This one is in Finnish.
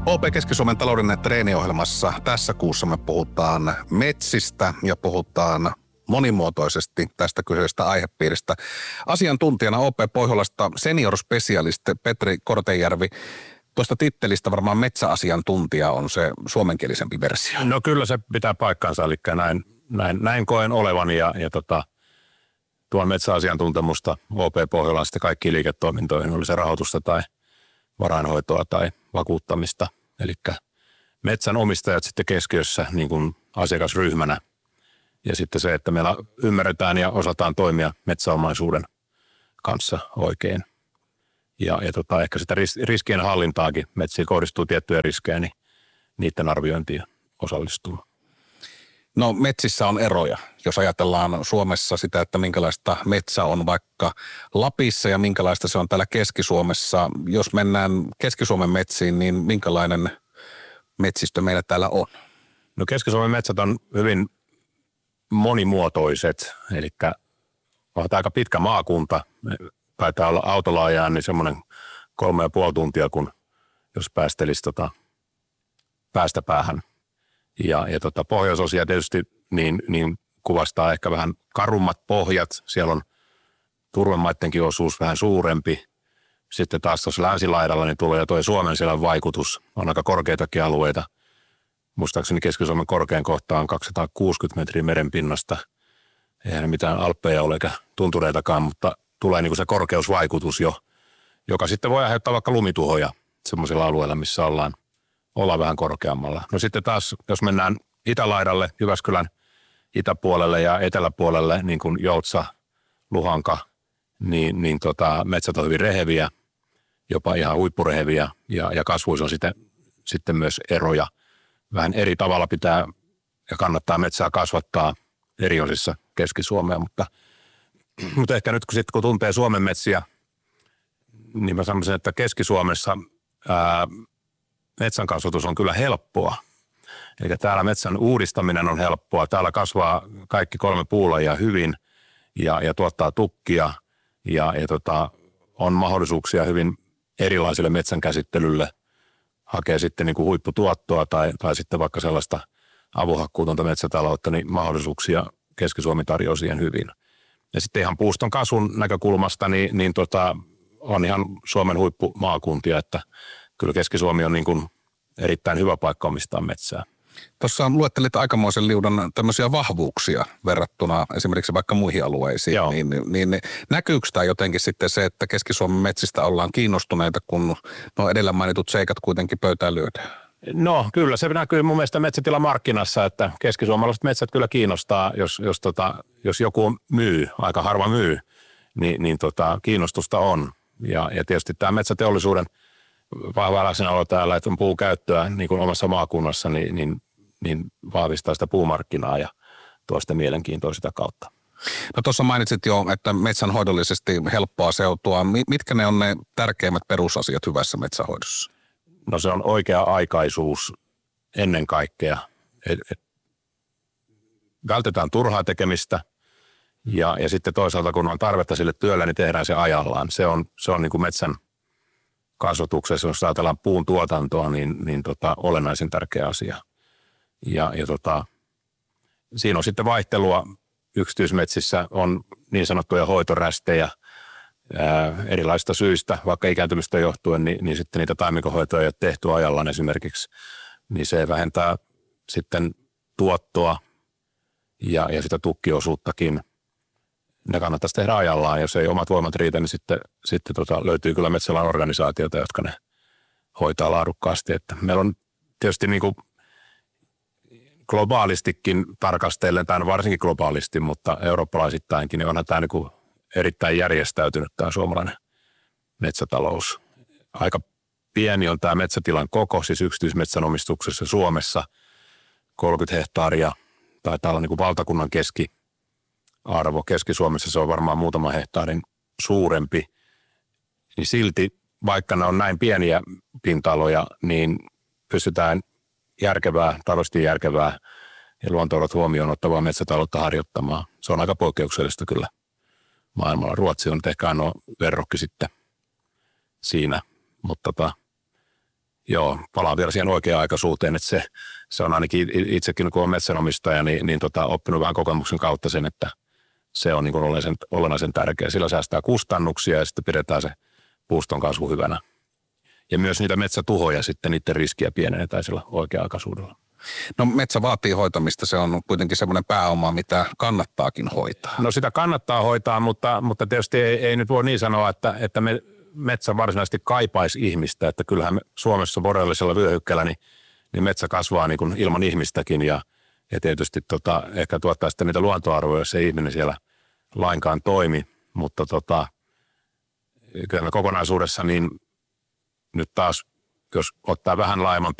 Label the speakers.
Speaker 1: OP Keski-Suomen taloudellinen treeniohjelmassa tässä kuussa me puhutaan metsistä ja puhutaan monimuotoisesti tästä kyseisestä aihepiiristä. Asiantuntijana OP Pohjolasta senior specialist Petri Kortejärvi. Tuosta tittelistä varmaan metsäasiantuntija on se suomenkielisempi versio.
Speaker 2: No kyllä se pitää paikkansa, eli näin koen olevan ja tuon metsäasiantuntemusta OP Pohjolaan sitten kaikkiin liiketoimintoihin, oli se rahoitusta tai varainhoitoa tai vakuuttamista. Eli metsän omistajat sitten keskiössä niin kuin asiakasryhmänä ja sitten se, että meillä ymmärretään ja osataan toimia metsäomaisuuden kanssa oikein. Ja ehkä sitä riskien hallintaakin, metsiin kohdistuu tiettyjä riskejä, niin niiden arviointiin osallistuu.
Speaker 1: No metsissä on eroja, jos ajatellaan Suomessa sitä, että minkälaista metsä on vaikka Lapissa ja minkälaista se on täällä Keski-Suomessa. Jos mennään Keski-Suomen metsiin, niin minkälainen metsistö meillä täällä on?
Speaker 2: No Keski-Suomen metsät on hyvin monimuotoiset, eli on aika pitkä maakunta. Taitaa olla autolla ajaa niin semmoinen 3,5 tuntia, kun jos päästelisi päästä päähän. Ja pohjoisosia tietysti niin kuvastaa ehkä vähän karummat pohjat. Siellä on turvemaittenkin osuus vähän suurempi. Sitten taas tuossa länsilaidalla niin tulee jo tuo Suomenselän vaikutus. On aika korkeitakin alueita. Muistaakseni Keski-Suomen korkein kohta on 260 metriä merenpinnasta. Eihän mitään alppeja ole eikä tuntureitakaan, mutta tulee niin kuin se korkeusvaikutus jo, joka sitten voi aiheuttaa vaikka lumituhoja semmoisilla alueilla, missä ollaan vähän korkeammalla. No sitten taas, jos mennään itälaidalle, Jyväskylän itäpuolelle ja eteläpuolelle, niin kuin Joutsa, Luhanka, niin metsät on hyvin reheviä, jopa ihan huippureheviä ja kasvuissa on sitten myös eroja. Vähän eri tavalla pitää ja kannattaa metsää kasvattaa eri osissa Keski-Suomea, mutta ehkä nyt kun tuntee Suomen metsiä, niin mä sanoisin, että Keski-Suomessa metsän kasvatus on kyllä helppoa. Eli täällä metsän uudistaminen on helppoa. Täällä kasvaa kaikki 3 puulajia hyvin ja tuottaa tukkia ja on mahdollisuuksia hyvin erilaisille metsän käsittelylle. Hakee sitten niin kuin huipputuottoa tai sitten vaikka sellaista avohakkuutonta metsätaloutta, niin mahdollisuuksia Keski-Suomi tarjoaa siihen hyvin. Ja sitten ihan puuston kasvun näkökulmasta niin on ihan Suomen huippumaakuntia, että kyllä Keski-Suomi on niin kuin erittäin hyvä paikka omistaa metsää.
Speaker 1: Tuossa luettelit aikamoisen liudan tämmöisiä vahvuuksia verrattuna esimerkiksi vaikka muihin alueisiin. Niin näkyykö tämä jotenkin sitten se, että Keski-Suomen metsistä ollaan kiinnostuneita, kun nuo edellä mainitut seikat kuitenkin pöytään lyödään?
Speaker 2: No kyllä, se näkyy mun mielestä metsätilamarkkinassa, että keskisuomalaiset metsät kyllä kiinnostaa, jos joku myy, aika harva myy, niin kiinnostusta on. Ja tietysti tämä metsäteollisuuden vahva läsnäolo täällä, että on puukäyttöä niin kuin omassa maakunnassa, niin vahvistaa sitä puumarkkinaa ja tuo sitä mielenkiintoa sitä kautta.
Speaker 1: No tuossa mainitsit jo, että metsänhoidollisesti helppoa seutua. Mitkä ne on ne tärkeimmät perusasiat hyvässä metsänhoidossa?
Speaker 2: No se on oikea-aikaisuus ennen kaikkea. Vältetään turhaa tekemistä ja sitten toisaalta kun on tarvetta sille työlle, niin tehdään se ajallaan. Se on niin kuin metsän kasvatuksessa, jos ajatellaan puun tuotantoa, niin olennaisen tärkeä asia. Ja siinä on sitten vaihtelua. Yksityismetsissä on niin sanottuja hoitorästejä erilaisista syistä, vaikka ikääntymistä johtuen, niin sitten niitä taimikonhoitoja ei ole tehty ajallaan esimerkiksi, niin se vähentää sitten tuottoa ja sitä tukkiosuuttakin. Ne kannattaisi tehdä ajallaan, jos ei omat voimat riitä, niin sitten löytyy kyllä metsäalan organisaatioita, jotka ne hoitaa laadukkaasti. Että meillä on tietysti niin kuin globaalistikin tarkastellen, tai varsinkin globaalisti, mutta eurooppalaisittainkin, niin onhan tämä niin kuin erittäin järjestäytynyt tämä suomalainen metsätalous. Aika pieni on tämä metsätilan koko, siis yksityismetsänomistuksessa Suomessa 30 hehtaaria, taitaa olla niin kuin valtakunnan keskiarvo. Keski-Suomessa se on varmaan muutaman hehtaarin suurempi, niin silti vaikka ne on näin pieniä pinta-aloja, niin pystytään taloudellisesti järkevää ja luontoarvot huomioon ottavaa metsätaloutta harjoittamaan. Se on aika poikkeuksellista kyllä maailmalla. Ruotsi on ehkä ainoa verrokki sitten siinä, mutta Joo, palaan vielä siihen oikea-aikaisuuteen, että se on ainakin itsekin, kun olen metsänomistaja, niin oppinut vähän kokemuksen kautta sen, että se on niin kuin olennaisen tärkeä. Sillä säästää kustannuksia ja sitten pidetään se puuston kasvu hyvänä. Ja myös niitä metsätuhoja sitten, niiden riskiä pienennetään sillä oikea-aikaisuudella.
Speaker 1: No metsä vaatii hoitamista, se on kuitenkin semmoinen pääoma, mitä kannattaakin hoitaa.
Speaker 2: No sitä kannattaa hoitaa, mutta tietysti ei nyt voi niin sanoa, että metsä varsinaisesti kaipaisi ihmistä. Että kyllähän Suomessa boreaalisella vyöhykkeellä niin metsä kasvaa niin kuin ilman ihmistäkin ja tietysti ehkä tuottaa sitten niitä luontoarvoja, jos ei ihminen siellä lainkaan toimi. Mutta kyllä kokonaisuudessa niin nyt taas, jos ottaa vähän laajemman